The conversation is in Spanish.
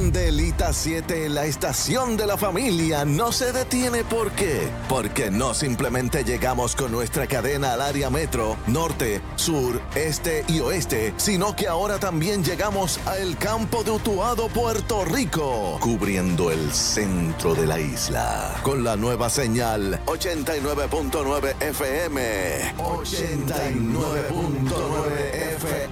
Delita 7, la estación de la familia, no se detiene. ¿Por qué? Porque no simplemente llegamos con nuestra cadena al área metro, norte, sur, este y oeste, sino que ahora también llegamos a el campo de Utuado, Puerto Rico, cubriendo el centro de la isla, con la nueva señal 89.9 FM. 89.9 FM.